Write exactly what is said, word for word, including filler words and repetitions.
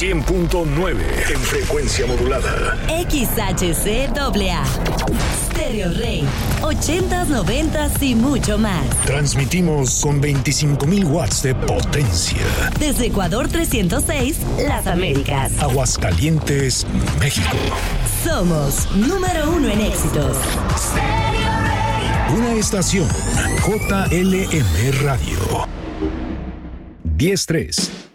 cien punto nueve en frecuencia modulada. X H C A A. Stereo Rey. ochentas, noventas y mucho más. Transmitimos con veinticinco mil watts de potencia. Desde Ecuador trescientos seis, Las Américas. Aguascalientes, México. Somos número uno en éxitos. Una estación J L M Radio. diez tres.